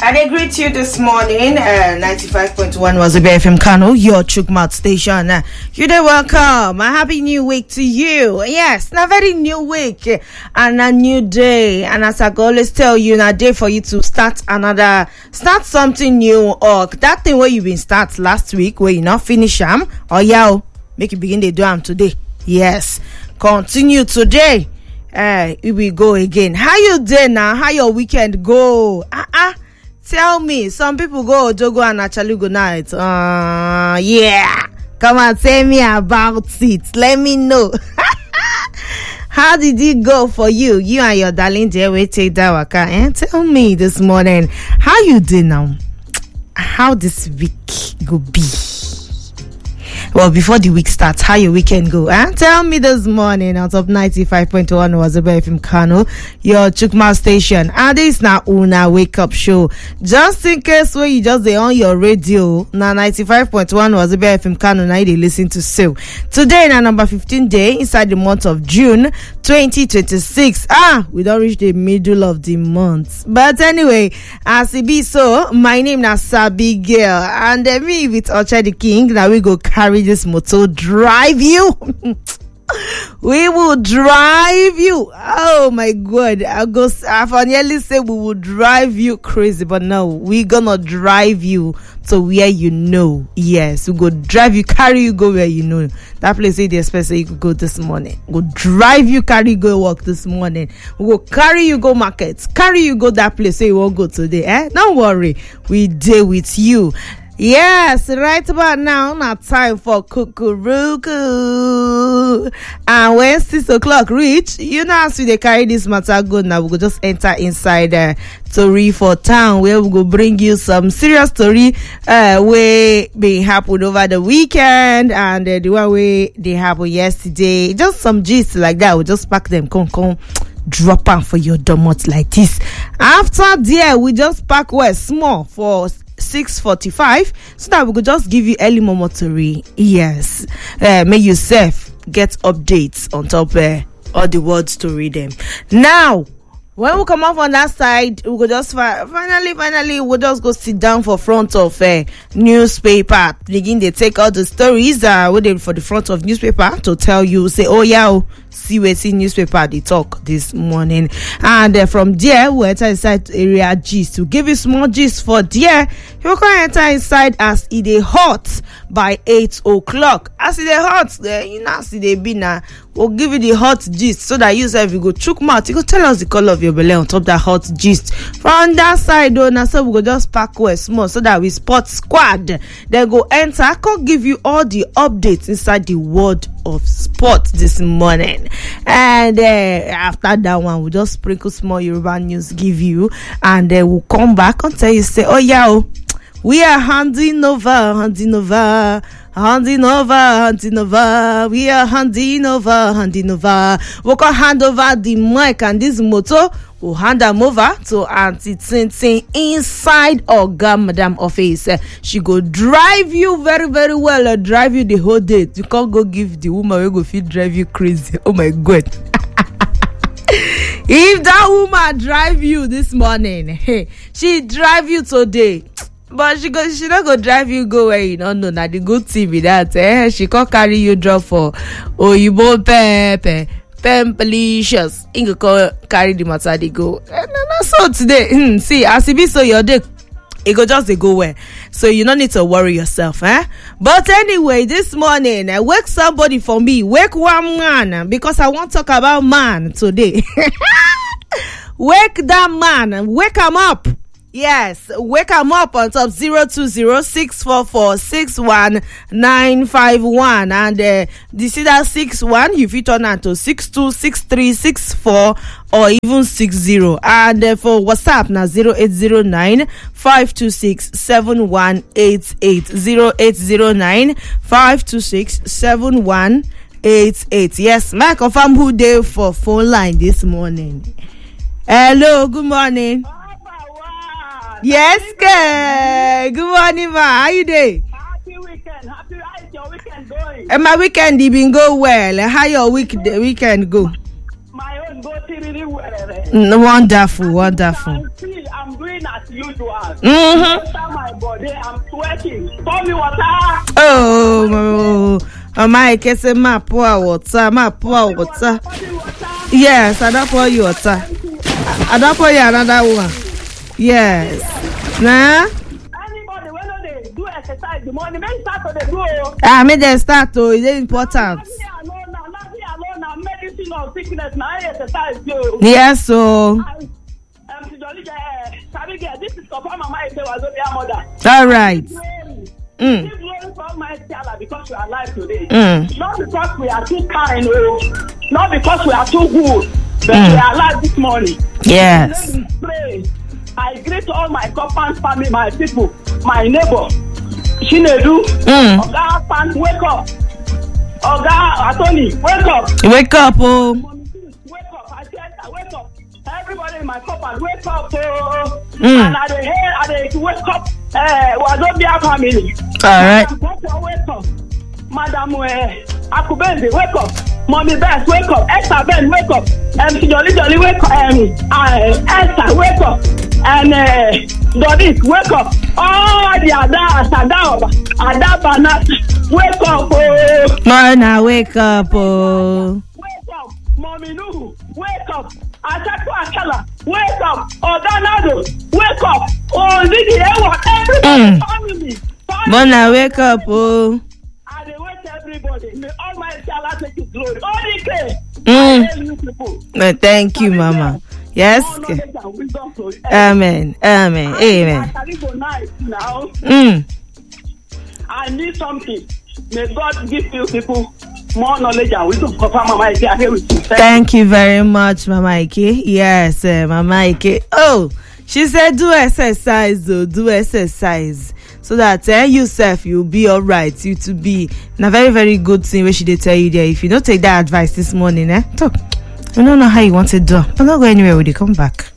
I dey greet you this morning. 95.1 was BFM Kano, your Chukmat station. You dey welcome. A happy new week to you. Yes, a very new week and a new day. And as I always tell you, a day for you to start something new, or that thing where you been start last week where you not finish them, or make you begin to do them today. Yes, continue today. We will go again. How you day now? How your weekend go? Tell me. Some people go Ojogo and Achalugo night. Yeah. Come and tell me about it. Let me know. How did it go for you? You and your darling dear we take that waka. Tell me this morning. How you did now? How this week go be? Well, before the week starts, how your weekend go? Tell me this morning. On top 95.1 was BFM Kano, your Chukma station. And this now Una wake up show. Just in case where you just dey on your radio, now 95.1 was BFM Kano. Now they listen to so. Today na number 15 day inside the month of June 2026. We don't reach the middle of the month. But anyway, as it be so, my name na Sabi Girl, and me with Ocha the King. Now we go carry this motor drive you. We will drive you. Oh my God. I nearly say we will drive you crazy, but no, we're gonna drive you to where you know. Yes, we go drive you, carry you, go where you know. That place they expect you could go this morning. Go drive you, carry you, go work this morning. We go carry you, go market, carry you, go that place where you won't go today. Don't worry, we deal with you. Yes, right about now, not time for Kukuruku. And when 6 o'clock reach, you know, as we carry this matter good now, we go just enter inside Tori for town, where we go bring you some serious story where been happened over the weekend, and the one way they happened yesterday. Just some gist like that. We just pack them, come drop them for your domot like this. After there, we just pack small for 6:45, so that we could just give you early momotory. Yes, may yourself get updates on top all the words to read them. Now, when we come up on that side, we could just finally we'll just go sit down for front of newspaper. Begin they take all the stories waiting for the front of newspaper to tell you, say, see we see newspaper they talk this morning, and from there we enter inside area gist to give you small gist for there. You can enter inside as it is hot by 8 o'clock. As it is hot, you know, see they be now. We'll give you the hot gist so that you say, if you go chook mouth, you go tell us the color of your belly on top that hot gist. From that side, though, now so we go just pack small so that we spot squad. Then go enter. I can give you all the updates inside the world of sport this morning. And after that one, we'll just sprinkle small Yoruba news, give you, and then we'll come back and tell you, say, we are handing over. We are handing over. We can hand over the mic and this motor. We'll hand them over to Auntie Tintin inside Oga Madam office. She go drive you very, very well. Drive you the whole day. You can't go give the woman who go feel drive you crazy. Oh my God. If that woman drive you this morning, she drive you today. But she not go drive you go where you don't know. Now the good thing be that she can't carry you drop for Oyibo Pepe Pempelicious. You go carry the matter they go. So today, see as it be so your day, it go just they go where. So you don't need to worry yourself, But anyway, this morning, wake somebody for me. Wake one man, because I want to talk about man today. Wake that man. Wake him up. Yes, wake them up on top 020-644-61951, and this is that 61 you fit turn to 626364 or even 60, and for WhatsApp now 0809-526-7188 0809-526-7188. Yes, I confirm who they for phone line this morning. Hello, good morning. Yes, good morning, ma. How you doing? Happy weekend. How is your weekend going? And my weekend been go well. How your weekend go? My own just go really well. Wonderful. I'm doing as usual. My body, I'm sweating. Pour me water. Oh, my case, my poor water. Yes, I don't pour you water. I don't pour you another one. Yes. Nah? Anybody, when they do exercise the morning, they start to do. I made them start to. It's important. Medicine or sickness, now I exercise too. Yes, so. This is for my mother. All right. Give glory for my Allah because we are alive today. Not because we are too kind, not because we are too good, but we are alive this morning. Yes. Let me pray. I greet all my compound family, my people, my neighbor. Shinedu, Oga Pan, wake up. Oga Atoni, wake up. Wake up, oh. Wake up. I said, wake up. Everybody in my compound, wake up. And at the head, wake up. Wazobia family. All right. Wake up. Madam Akubenzi, wake up. Mommy Beth, wake up. Esther Ben, wake up. MC Jolly, wake up. Esther, wake up. And Doris, wake up. Oh, the Ada Banat, wake up. Mona, wake up. Wake up. Mommy Nuhu, wake up. Asaku Akala, wake up. Odanado, wake up. Oh, Ziggy Ewa, everybody, family. Mona, wake up. Oh. I wake everybody. May Almighty Allah take His glory. Only Thank you, Mama. Yes. Amen. Amen. Amen. I need something. May God give you people more knowledge and wisdom. Thank you very much, Mama Ike. Yes, Mama Ike. Oh, she said do exercise, though. Do exercise. So that yourself, you'll be all right. You to be in a very, very good thing where she did tell you there. If you don't take that advice this morning, talk. I don't know how you want to do. I'm not going anywhere with you. Come back.